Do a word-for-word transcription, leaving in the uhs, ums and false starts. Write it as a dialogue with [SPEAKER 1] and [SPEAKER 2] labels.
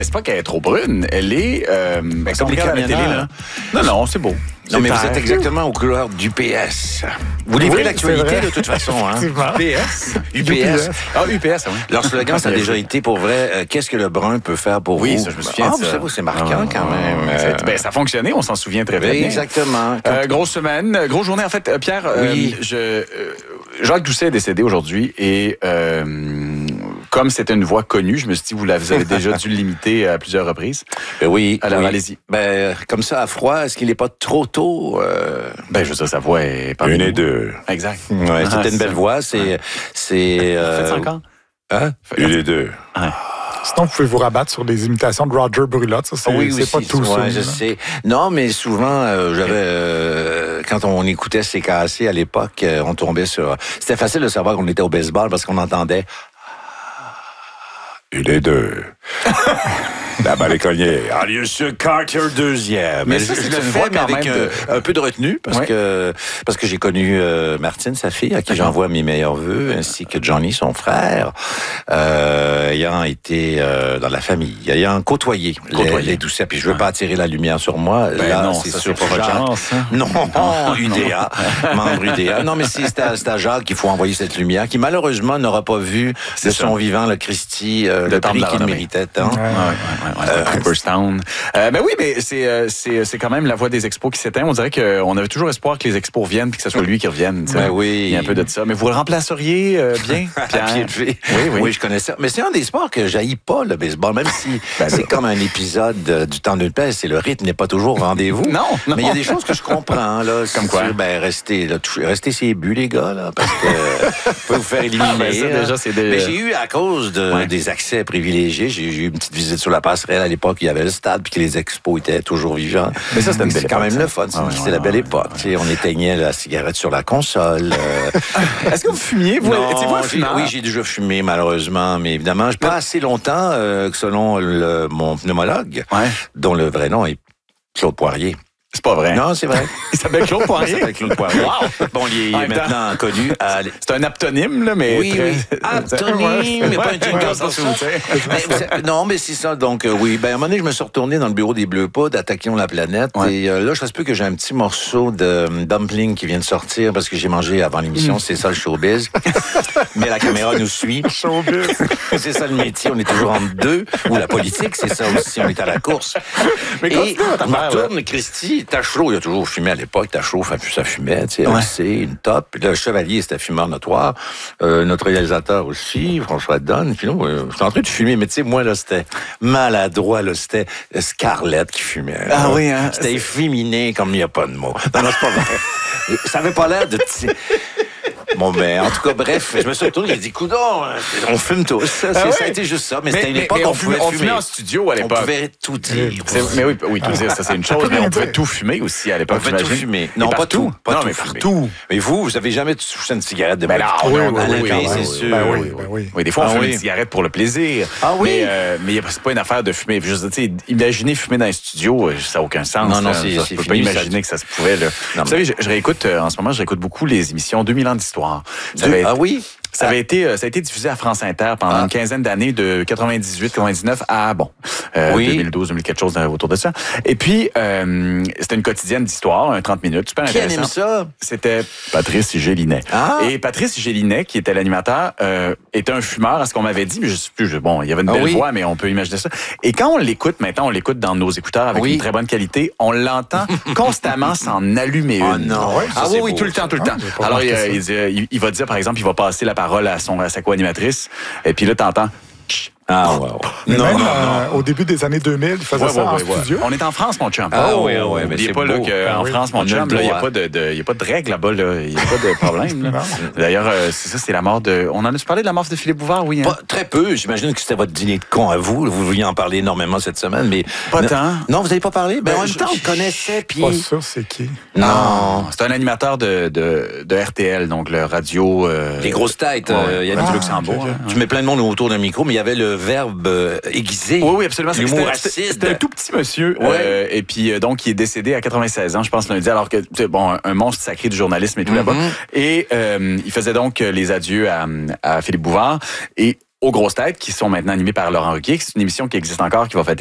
[SPEAKER 1] C'est pas qu'elle est trop brune, elle est... Euh, ben, comme les à la télé, là. Non, non, c'est beau.
[SPEAKER 2] Non, mais vous êtes exactement aux couleurs d'U P S. Vous livrez oui, l'actualité de toute façon. Hein?
[SPEAKER 1] U P S.
[SPEAKER 2] U P S.
[SPEAKER 1] Ah, U P S, oui.
[SPEAKER 2] Leur slogan, ça a déjà été pour vrai, euh, qu'est-ce que le brun peut faire pour
[SPEAKER 1] oui,
[SPEAKER 2] vous?
[SPEAKER 1] Oui, ça, je me souviens
[SPEAKER 2] ah,
[SPEAKER 1] de ça.
[SPEAKER 2] Vous c'est marquant ah, quand même.
[SPEAKER 1] Euh... Ben, ça a fonctionné, on s'en souvient très, très
[SPEAKER 2] oui,
[SPEAKER 1] bien.
[SPEAKER 2] Exactement.
[SPEAKER 1] Euh, grosse semaine, grosse journée. En fait, euh, Pierre, oui. euh, je, euh, Jacques Doucet est décédé aujourd'hui et euh, comme c'était une voix connue, je me suis dit, vous avez déjà dû l'imiter à plusieurs reprises.
[SPEAKER 2] Euh, oui.
[SPEAKER 1] Alors,
[SPEAKER 2] oui.
[SPEAKER 1] allez-y.
[SPEAKER 2] Ben, comme ça, à froid, est-ce qu'il n'est pas trop tôt? Euh...
[SPEAKER 1] Ben, je veux dire, sa voix est pas
[SPEAKER 2] une et deux.
[SPEAKER 1] Exact.
[SPEAKER 2] Ouais, c'était ah, une belle ça. voix. C'est, ouais. c'est. Euh...
[SPEAKER 1] Faites ça encore.
[SPEAKER 2] Hein? Une et deux.
[SPEAKER 1] Ouais.
[SPEAKER 3] Sinon, vous pouvez vous rabattre sur des imitations de Roger Brulotte. Ça, c'est,
[SPEAKER 2] oui,
[SPEAKER 3] c'est
[SPEAKER 2] aussi,
[SPEAKER 3] pas tout ça.
[SPEAKER 2] Ouais, je sais. Non, mais souvent, euh, j'avais euh, quand on écoutait C K A C à l'époque, euh, on tombait sur. C'était facile de savoir qu'on était au baseball parce qu'on entendait. Une et deux. La balle est cognée. Alius Carter deuxième.
[SPEAKER 1] Mais, mais ça, je, je le fais mais avec
[SPEAKER 2] un,
[SPEAKER 1] de...
[SPEAKER 2] un peu de retenue parce ouais. que parce que j'ai connu euh, Martine, sa fille, à qui j'envoie mes meilleurs vœux, ainsi que Johnny, son frère, euh, ayant été euh, dans la famille, ayant côtoyé, côtoyé. Les, les Doucet. Puis je veux ouais. pas attirer la lumière sur moi.
[SPEAKER 1] Ben
[SPEAKER 2] là,
[SPEAKER 1] non,
[SPEAKER 2] c'est
[SPEAKER 1] ça,
[SPEAKER 2] sur
[SPEAKER 1] c'est pas
[SPEAKER 2] Jacques.
[SPEAKER 1] Chance, hein?
[SPEAKER 2] Non, non, U D A, membre U D A. Non, mais c'est, c'est, à, c'est à Jacques qu'il faut envoyer cette lumière, qui malheureusement n'aura pas vu c'est de ça. Son vivant le Christie, euh, le prix qu'il méritait tant.
[SPEAKER 1] Ouais, ouais, ouais, ouais, ouais. Euh, Cooperstown. Euh, ben oui, mais c'est, euh, c'est, c'est quand même la voix des expos qui s'éteint. On dirait qu'on avait toujours espoir que les expos reviennent puis que ce soit lui qui revienne.
[SPEAKER 2] Ben oui.
[SPEAKER 1] Il y a un peu de ça. Mais vous le remplaceriez euh, bien, Pierre?
[SPEAKER 2] À pied de pied.
[SPEAKER 1] Oui, oui.
[SPEAKER 2] Oui, je connais ça. Mais c'est un des sports que j'haïs pas, le baseball, même si ben, c'est comme un épisode euh, du temps d'une paix, c'est le rythme n'est pas toujours au rendez-vous.
[SPEAKER 1] Non, non.
[SPEAKER 2] Mais il y a des choses que je comprends, là.
[SPEAKER 1] Comme quoi?
[SPEAKER 2] Sûr, ben, restez, là, toucher, restez ses buts, les gars, là, parce que vous pouvez vous faire éliminer. Ah,
[SPEAKER 1] ben ça, déjà, c'est des...
[SPEAKER 2] Mais j'ai eu, à cause de, ouais. des accès privilégiés, j'ai eu une petite visite sur la passerelle à l'époque, il y avait le stade, puis que les expos étaient toujours vivants.
[SPEAKER 1] Mais ça, c'était une belle
[SPEAKER 2] c'est quand
[SPEAKER 1] époque,
[SPEAKER 2] même
[SPEAKER 1] ça.
[SPEAKER 2] le fun.
[SPEAKER 1] Ah, ouais,
[SPEAKER 2] c'est
[SPEAKER 1] ouais,
[SPEAKER 2] la belle
[SPEAKER 1] ouais,
[SPEAKER 2] époque. Ouais. On éteignait la cigarette sur la console. Euh...
[SPEAKER 1] Est-ce que vous fumiez? Vous,
[SPEAKER 2] non,
[SPEAKER 1] étiez-vous un fumeur?
[SPEAKER 2] Oui, j'ai déjà fumé, malheureusement. Mais évidemment, pas assez longtemps euh, que selon le, mon pneumologue,
[SPEAKER 1] ouais.
[SPEAKER 2] dont le vrai nom est Claude Poirier.
[SPEAKER 1] C'est pas vrai.
[SPEAKER 2] Non, c'est vrai.
[SPEAKER 1] Il s'appelle Claude Poirier.
[SPEAKER 2] Il s'appelle Claude Poirier.
[SPEAKER 1] Wow.
[SPEAKER 2] Bon, il est ah, maintenant connu. À...
[SPEAKER 1] C'est un aptonyme, là, mais.
[SPEAKER 2] Oui,
[SPEAKER 1] très...
[SPEAKER 2] oui. Aptonyme, mais pas un jingle pour ça. Mais, non, mais c'est ça. Donc, euh, oui. Ben, à un moment donné, je me suis retourné dans le bureau des Bleus Pods, Attaquons la planète. Ouais. Et euh, là, je reste plus que j'ai un petit morceau de dumpling qui vient de sortir parce que j'ai mangé avant l'émission. Mm. C'est ça, le showbiz. Mais la caméra nous suit.
[SPEAKER 3] Showbiz.
[SPEAKER 2] C'est ça, le métier. On est toujours en deux. Ou la politique, c'est ça aussi. On est à la course.
[SPEAKER 1] Mais
[SPEAKER 2] et je me retourne, Christy. Tachereau, il a toujours fumé à l'époque. Tachereau, ça fumait, tu sais, ouais. C'est une top. Puis le Chevalier, c'était fumeur notoire. Euh, notre réalisateur aussi, François Donne. Puis là, euh, j'étais en train de fumer, mais tu sais, moi, là, c'était maladroit, là, c'était Scarlett qui fumait.
[SPEAKER 1] Ah
[SPEAKER 2] là.
[SPEAKER 1] oui, hein?
[SPEAKER 2] C'était efféminé comme il n'y a pas de mots. Non, non, c'est pas vrai. Ça avait pas l'air de... Bon, ben, en tout cas, bref, je me suis retourné, j'ai dit, coudonc, on fume tous. Ça,
[SPEAKER 1] ah oui.
[SPEAKER 2] ça a été juste ça. Mais, mais c'était une
[SPEAKER 1] mais,
[SPEAKER 2] époque
[SPEAKER 1] mais
[SPEAKER 2] où
[SPEAKER 1] on,
[SPEAKER 2] on pouvait
[SPEAKER 1] on
[SPEAKER 2] fumer.
[SPEAKER 1] fumait en studio à l'époque.
[SPEAKER 2] On pouvait tout dire.
[SPEAKER 1] Mais oui, oui, tout dire, ça c'est une chose, mais on pouvait tout fumer aussi à l'époque.
[SPEAKER 2] On pouvait tout fumer. Non, pas tout.
[SPEAKER 1] Pas
[SPEAKER 2] non,
[SPEAKER 1] tout
[SPEAKER 2] mais
[SPEAKER 1] fumer.
[SPEAKER 2] partout. Mais vous, vous avez jamais touché une cigarette de
[SPEAKER 1] ben là, oui,
[SPEAKER 2] oui,
[SPEAKER 1] oui,
[SPEAKER 2] oui,
[SPEAKER 1] oui,
[SPEAKER 2] c'est
[SPEAKER 1] oui,
[SPEAKER 2] sûr.
[SPEAKER 3] Ben oui, ben oui.
[SPEAKER 1] Oui, des fois, on
[SPEAKER 2] ah,
[SPEAKER 1] fume
[SPEAKER 2] oui.
[SPEAKER 1] une cigarette pour le plaisir.
[SPEAKER 2] Ah oui?
[SPEAKER 1] Mais, euh, mais c'est pas une affaire de fumer. Juste, tu sais, imaginez fumer dans un studio, ça n'a aucun sens.
[SPEAKER 2] Non, non, c'est,
[SPEAKER 1] ça,
[SPEAKER 2] c'est
[SPEAKER 1] je peux
[SPEAKER 2] fini,
[SPEAKER 1] pas imaginer
[SPEAKER 2] ça...
[SPEAKER 1] que ça se pouvait, là. Non, vous savez, je, je réécoute, en ce moment, je réécoute beaucoup les émissions deux mille ans d'histoire.
[SPEAKER 2] Ça De... Ah oui?
[SPEAKER 1] Ça avait été, ça a été diffusé à France Inter pendant ah. une quinzaine d'années, de quatre-vingt-dix-huit quatre-vingt-dix-neuf à, bon, euh, oui. deux mille douze deux mille quelque chose autour de ça. Et puis, euh, c'était une quotidienne d'histoire, un trente minutes, super
[SPEAKER 2] qui
[SPEAKER 1] intéressant.
[SPEAKER 2] Qui anime ça?
[SPEAKER 1] C'était Patrice Gélinet.
[SPEAKER 2] Ah.
[SPEAKER 1] Et Patrice Gélinet, qui était l'animateur, euh, était un fumeur, à ce qu'on m'avait dit, mais je sais plus, je, bon, il y avait une belle ah oui. voix, mais on peut imaginer ça. Et quand on l'écoute, maintenant, on l'écoute dans nos écouteurs avec oui. une très bonne qualité, on l'entend constamment s'en allumer une.
[SPEAKER 2] Oh non.
[SPEAKER 1] Ouais, ah oui, oui, tout le temps, tout le temps. Ah, Alors, il, il, il, il va dire, par exemple, il va passer la parole à son, à sa co-animatrice, et puis là, t'entends...
[SPEAKER 2] Ah, ouais, ouais.
[SPEAKER 3] Mais
[SPEAKER 2] non,
[SPEAKER 3] même
[SPEAKER 2] non,
[SPEAKER 3] euh,
[SPEAKER 2] non.
[SPEAKER 3] au début des années deux mille, il faisait
[SPEAKER 1] ouais,
[SPEAKER 3] ça
[SPEAKER 1] ouais,
[SPEAKER 3] en
[SPEAKER 1] ouais,
[SPEAKER 3] studio.
[SPEAKER 1] Ouais. On est en France, mon chum.
[SPEAKER 2] Ah oui, oui, mais
[SPEAKER 1] N'oubliez
[SPEAKER 2] c'est
[SPEAKER 1] pas
[SPEAKER 2] beau.
[SPEAKER 1] là, qu'en
[SPEAKER 3] ah, oui.
[SPEAKER 1] France, mon chum, il n'y a pas de, de, y a pas de règles là-bas. Il n'y a pas de problème. Là. D'ailleurs, euh, c'est ça, c'est la mort de... On en a parlé de la mort de Philippe Bouvard, oui. Hein?
[SPEAKER 2] Pas, très peu. J'imagine que c'était votre dîner de con à vous. Vous vouliez en parler énormément cette semaine, mais...
[SPEAKER 1] Pas
[SPEAKER 2] non,
[SPEAKER 1] tant.
[SPEAKER 2] Non, vous n'avez pas parlé? Ben,
[SPEAKER 1] ben
[SPEAKER 2] en même temps, on le connaissait, puis...
[SPEAKER 3] Pas sûr, c'est qui?
[SPEAKER 2] Non.
[SPEAKER 1] non. C'est un animateur de, de, de R T L, donc le radio... Euh...
[SPEAKER 2] Les grosses têtes.
[SPEAKER 1] Ouais.
[SPEAKER 2] Euh, il y avait
[SPEAKER 1] ah,
[SPEAKER 2] du Luxembourg.
[SPEAKER 1] Okay, okay.
[SPEAKER 2] Tu mets plein de monde autour d'un micro, mais il y avait le verbe euh, aiguisé.
[SPEAKER 1] Oui, oui, absolument.
[SPEAKER 2] L'humour
[SPEAKER 1] c'était, c'était un tout petit monsieur.
[SPEAKER 2] Ouais.
[SPEAKER 1] Euh, et puis, donc, il est décédé à quatre-vingt-seize ans, je pense, lundi, alors que, bon, un monstre sacré du journalisme et tout mm-hmm. là-bas. Et euh, il faisait donc les adieux à, à Philippe Bouvard. Et aux grosses têtes qui sont maintenant animées par Laurent Ruquier. C'est une émission qui existe encore, qui va fêter